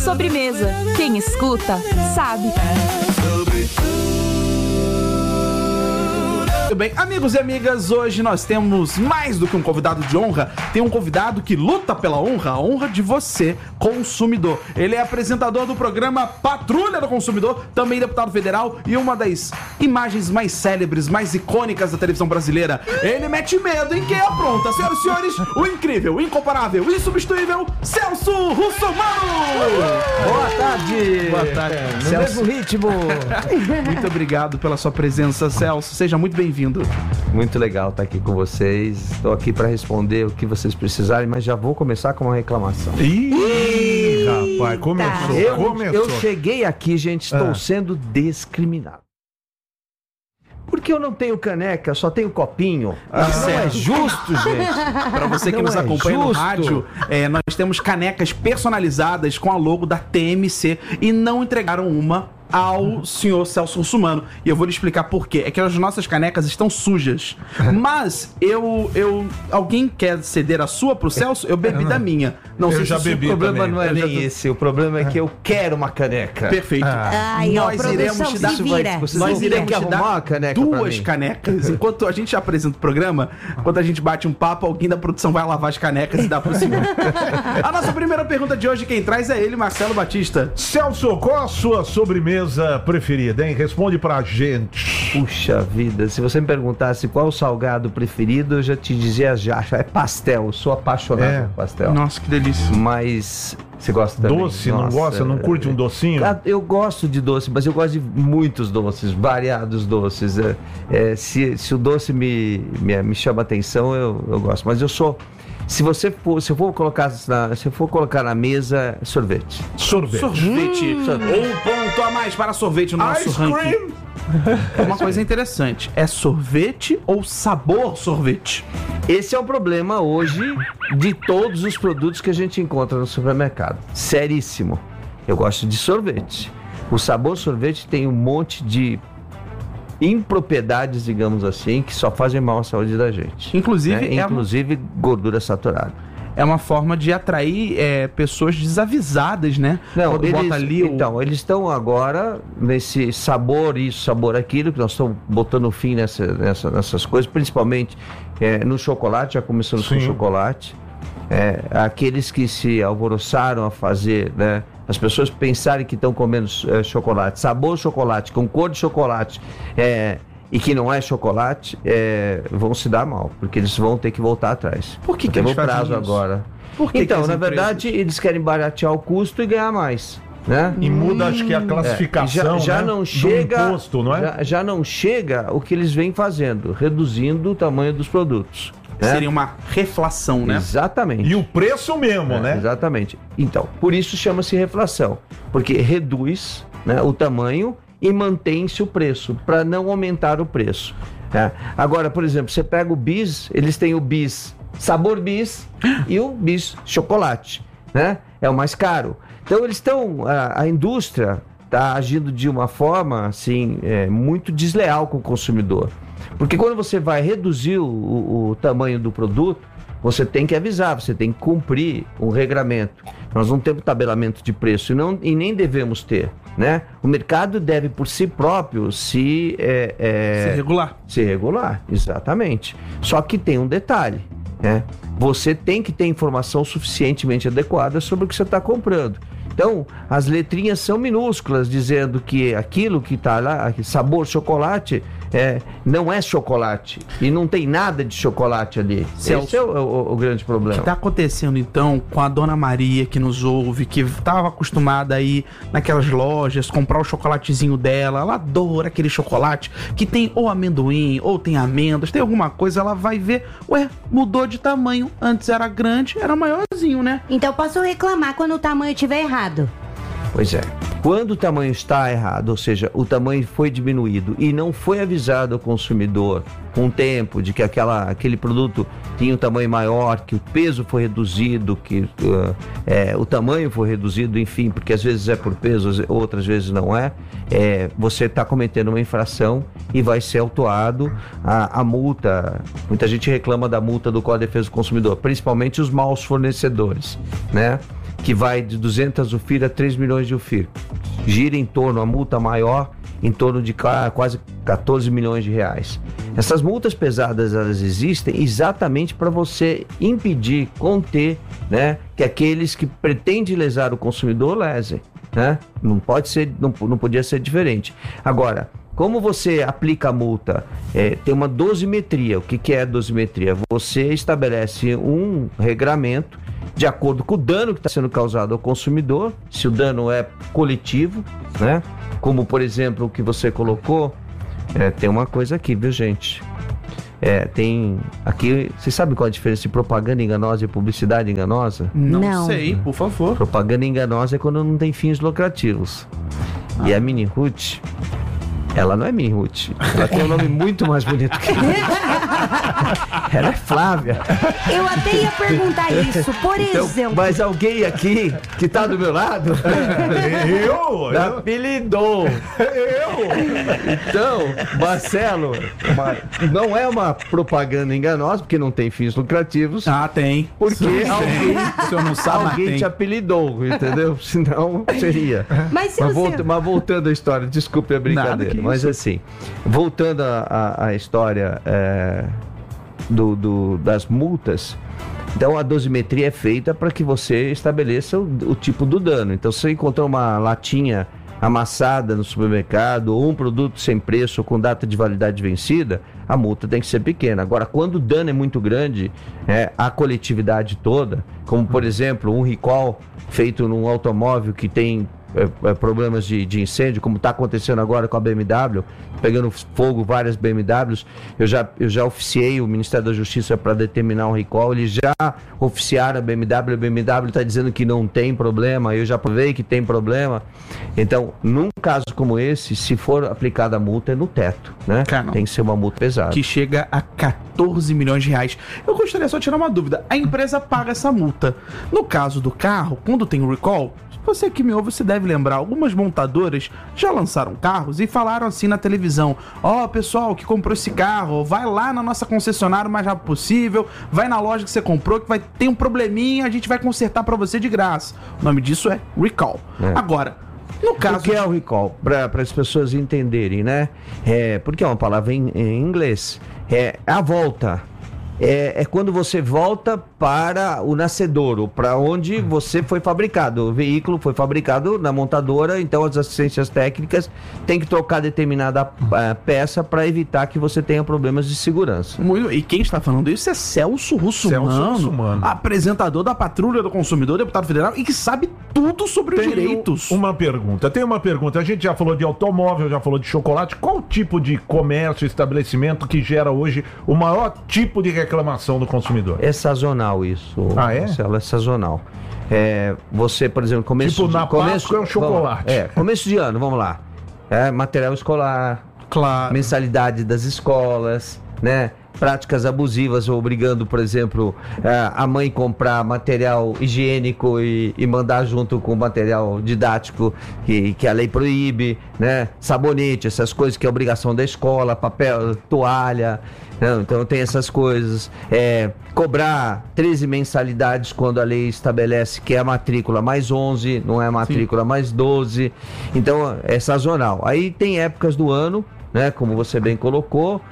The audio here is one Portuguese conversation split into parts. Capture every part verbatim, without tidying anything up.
Sobremesa. Quem escuta, sabe. Muito bem, amigos e amigas, hoje nós temos mais do que um convidado de honra. Tem um convidado que luta pela honra, a honra de você, consumidor. Ele é apresentador do programa Patrulha do Consumidor, também deputado federal e uma das imagens mais célebres, mais icônicas da televisão brasileira. Ele mete medo em quem apronta. Senhoras e senhores, o incrível, o incomparável, o insubstituível Celso Russomano! Boa tarde! Boa tarde. No Celso. mesmo ritmo. Muito obrigado pela sua presença, Celso. Seja muito bem-vindo. Muito legal estar aqui com vocês. Estou aqui para responder o que vocês precisarem, mas já vou começar com uma reclamação. Ih, rapaz, começou, Eu, começou. eu cheguei aqui, gente, estou Ah. sendo discriminado. Porque eu não tenho caneca, só tenho copinho. Ah, Isso não é certo. justo, gente. Para você que Não nos é acompanha no justo. rádio, é, nós temos canecas personalizadas com a logo da T M C e não entregaram uma ao senhor Celso Russomano. E eu vou lhe explicar por quê. É que as nossas canecas estão sujas. Mas eu... eu alguém quer ceder a sua pro Celso? Eu bebi da minha. Não Eu sei já se o senhor- bebi. O problema também. não é Eu já nem tô- esse. O problema é que eu quero uma caneca. Perfeito. Ai, ó, nós produção, iremos te dar... se vira. Vocês Nós vão iremos ter que te arrumar dar uma caneca pra duas mim. canecas. Enquanto a gente apresenta o programa, enquanto a gente bate um papo, alguém da produção vai lavar as canecas e dá pro senhor. A nossa primeira pergunta de hoje, quem traz é ele, Marcelo Batista. Celso, qual a sua sobremesa preferida, hein? Responde pra gente. Puxa vida, se você me perguntasse qual o salgado preferido, eu já te dizia já, é pastel, eu sou apaixonado É. por pastel. Nossa, que delícia. Mas você gosta também? Doce, não Nossa, gosta? Não curte um docinho? Ah, eu gosto de doce, mas eu gosto de muitos doces, variados doces. É, é, se, se o doce me, me, me chama atenção, eu, eu gosto. Mas eu sou... Se você for, se eu for colocar na, se eu for colocar na mesa, sorvete. Sorvete. Sorvete. Sorvete. Um ponto a mais para sorvete no nosso Ice ranking. cream. Uma coisa interessante, é sorvete ou sabor sorvete? Esse é o problema hoje de todos os produtos que a gente encontra no supermercado. Seríssimo. Eu gosto de sorvete. O sabor sorvete tem um monte de impropriedades, digamos assim, que só fazem mal à saúde da gente. Inclusive, né? é, Inclusive gordura saturada. é uma forma de atrair é, pessoas desavisadas, né? Não, Quando eles, bota ali o... então, eles estão agora nesse sabor isso, sabor aquilo, que nós estamos botando fim nessa, nessa, nessas coisas, principalmente é, no chocolate, já começamos com Sim. chocolate. É, aqueles que se alvoroçaram a fazer, né? As pessoas pensarem que estão comendo é, chocolate, sabor chocolate, com cor de chocolate, é, e que não é chocolate, é, vão se dar mal, porque eles vão ter que voltar atrás. Por que que Teve eles o fazem prazo isso? agora. Por que que então, as na empresas- verdade, eles querem baratear o custo e ganhar mais, né? E muda, acho que a É, classificação, já, já né, não do chega, imposto, não é? já, já não chega o que eles vêm fazendo, reduzindo o tamanho dos produtos. né? Seria uma reflação, né? Exatamente. E o preço mesmo, É, né? Exatamente. Então, por isso chama-se reflação, porque reduz, né, o tamanho e mantém-se o preço, para não aumentar o preço. né? Agora, por exemplo, você pega o bis, eles têm o bis sabor bis e o bis chocolate, né? É o mais caro. Então eles estão, a, a indústria está agindo de uma forma assim é, muito desleal com o consumidor, porque quando você vai reduzir o, o, o tamanho do produto, você tem que avisar, você tem que cumprir um regramento. Nós não temos tabelamento de preço e, não, e nem devemos ter, né? O mercado deve por si próprio se, é, é, Se regular. se regular, exatamente. Só que tem um detalhe, né? Você tem que ter informação suficientemente adequada sobre o que você está comprando. Então, as letrinhas são minúsculas, dizendo que aquilo que está lá, sabor chocolate, é, não é chocolate. E não tem nada de chocolate ali. Celso, Esse é o, o- o grande O problema. que está acontecendo então com a dona Maria que nos ouve, que estava acostumada a ir naquelas lojas, comprar o chocolatezinho dela, ela adora aquele chocolate que tem ou amendoim, ou tem amêndoas, tem alguma coisa, ela vai ver, ué, mudou de tamanho, antes era grande, era maiorzinho, né? Então posso reclamar quando o tamanho estiver errado. Pois é. Quando o tamanho está errado, ou seja, o tamanho foi diminuído e não foi avisado ao consumidor com o tempo de que aquela, aquele produto tinha um tamanho maior, que o peso foi reduzido, que uh, é, o tamanho foi reduzido, enfim, porque às vezes é por peso, outras vezes não é, é você está cometendo uma infração e vai ser autuado a, a multa. Muita gente reclama da multa do Código de Defesa do Consumidor, principalmente os maus fornecedores, né? que vai de duzentas U F I R a três milhões de U F I R. Gira em torno, a multa maior, em torno de quase quatorze milhões de reais. Essas multas pesadas, elas existem exatamente para você impedir, conter, né, que aqueles que pretendem lesar o consumidor lesem, né? Não pode ser, não, não podia ser diferente. Agora, como você aplica a multa? É, tem uma dosimetria. O que, que é a dosimetria? Você estabelece um regramento de acordo com o dano que está sendo causado ao consumidor, se o dano é coletivo, né? Como, por exemplo, o que você colocou, é, tem uma coisa aqui, viu, gente? É, tem aqui, vocês sabem qual é a diferença de propaganda enganosa e publicidade enganosa? Não, Não. sei, por favor. Propaganda enganosa é quando não tem fins lucrativos. Ah. E a Mini Ruth, ela não é Mini Ruth, ela tem um nome muito mais bonito que ela é Flávia. Eu até ia perguntar isso, por Então, exemplo. mas alguém aqui que tá do meu lado Eu? me apelidou. Eu? Então, Marcelo, uma- não é uma propaganda enganosa, porque não tem fins lucrativos. Ah, tem. Porque Sim, alguém, tem. Se eu não sabe, mas alguém tem. te apelidou, entendeu? Senão seria. Mas se Mas, você... volta- mas voltando à história, desculpe a brincadeira, Nada que mas isso. assim, voltando à- à à história é, do, do- das multas, então a dosimetria é feita para que você estabeleça o, o tipo do dano. Então, se você encontrar uma latinha amassada no supermercado ou um produto sem preço ou com data de validade vencida, a multa tem que ser pequena. Agora, quando o dano é muito grande, é, a coletividade toda, como por exemplo um recall feito num automóvel que tem é, é, problemas de, de incêndio, como está acontecendo agora com a B M W, pegando fogo várias B M Ws, eu já, eu já oficiei o Ministério da Justiça para determinar um recall, eles já oficiaram a B M W, a B M W está dizendo que não tem problema, eu já provei que tem problema. Então, num caso como esse, se for aplicada a multa, é no teto, né? Cara, Tem que ser uma multa pesada. Que chega a quatorze milhões de reais. Eu gostaria só de tirar uma dúvida. A empresa paga essa multa. No caso do carro, quando tem um recall, você que me ouve, você deve lembrar, algumas montadoras já lançaram carros e falaram assim na televisão: ó, pessoal que comprou esse carro, vai lá na nossa concessionária o mais rápido possível, vai na loja que você comprou, que vai ter um probleminha, a gente vai consertar pra você de graça. O nome disso é recall. É. Agora, no caso... O que é o recall? Para as pessoas entenderem, né? É, porque é uma palavra em, em inglês. É a volta. É, é quando você volta para o nascedouro, para onde você foi fabricado. O veículo foi fabricado na montadora, então as assistências técnicas têm que trocar determinada uh, peça para evitar que você tenha problemas de segurança. Muito- E quem está falando isso é Celso Russomano, Celso Russomano. apresentador da Patrulha do Consumidor, deputado federal, e que sabe tudo sobre os Tenho direitos. uma pergunta. Tem uma pergunta. A gente já falou de automóvel, já falou de chocolate. Qual tipo de comércio, estabelecimento que gera hoje o maior tipo de reclamação do consumidor? É sazonal isso, Ah, é? Marcelo, é sazonal. É, você, por exemplo, começo Tipo, de, na começo, Páscoa é um chocolate. vamos- É, começo de ano, vamos lá. É, material escolar, Claro. mensalidade das escolas, né? Práticas abusivas, obrigando, por exemplo, é, a mãe comprar material higiênico e, e mandar junto com material didático que, que a lei proíbe, né? Sabonete, essas coisas que é obrigação da escola, papel, toalha, né? Então tem essas coisas. É, cobrar treze mensalidades quando a lei estabelece que é a matrícula mais onze, não é a matrícula mais doze. Então é sazonal. Aí tem épocas do ano, né? Como você bem colocou,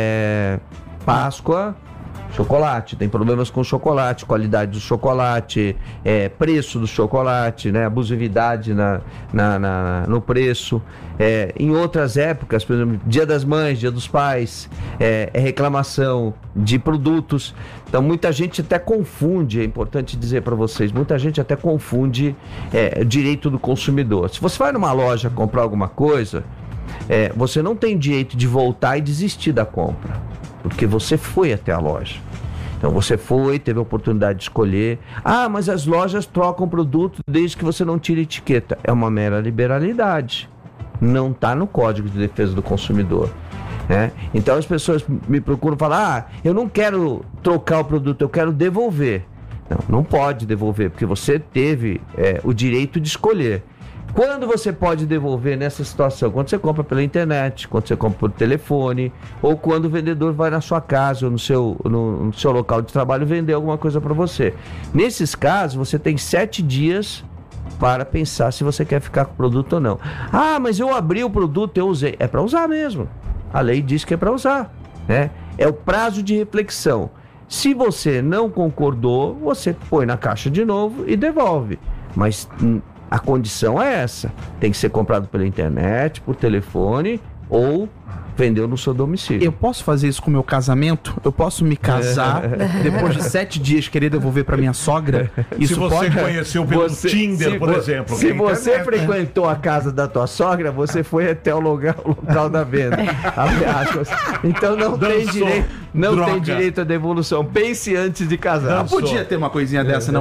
é Páscoa, chocolate, tem problemas com chocolate, qualidade do chocolate, é, preço do chocolate, né, abusividade na, na, na- no preço. É, em outras épocas, por exemplo, Dia das Mães, Dia dos Pais, é, é reclamação de produtos. Então muita gente até confunde, é importante dizer para vocês, muita gente até confunde é, o direito do consumidor. Se você vai numa loja comprar alguma coisa, é, você não tem direito de voltar e desistir da compra, porque você foi até a loja. Então você foi, teve a oportunidade de escolher. Ah, mas as lojas trocam produto desde que você não tire etiqueta. É uma mera liberalidade. Não está no Código de Defesa do Consumidor, né? Então as pessoas me procuram falar: ah, eu não quero trocar o produto, eu quero devolver. Não, não pode devolver, porque você teve é, o direito de escolher. Quando você pode devolver nessa situação? Quando você compra pela internet, quando você compra por telefone, ou quando o vendedor vai na sua casa ou no seu, no, no seu local de trabalho vender alguma coisa para você. Nesses casos, você tem sete dias para pensar se você quer ficar com o produto ou não. Ah, mas eu abri o produto, eu usei. É para usar mesmo. A lei diz que é para usar, né? É o prazo de reflexão. Se você não concordou, você põe na caixa de novo e devolve. Mas hum, a condição é essa. Tem que ser comprado pela internet, por telefone ou vendeu no seu domicílio. Eu posso fazer isso com o meu casamento? Eu posso me casar depois de sete dias querer devolver para minha sogra? Isso se você pode? conheceu pelo Você- Tinder, se por vo- exemplo. Se que é você internet, né? frequentou a casa da tua sogra, você foi até o local, o local da venda. Abre aspas. Então não tem Dançou. direito, não Droga. tem direito à devolução. Pense antes de casar. Não podia ter uma coisinha dessa, não.